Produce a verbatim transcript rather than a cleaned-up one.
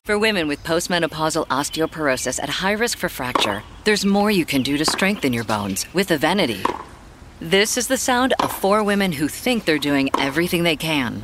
For women with postmenopausal osteoporosis at high risk for fracture, there's more you can do to strengthen your bones with Evenity. This is the sound of four women who think they're doing everything they can,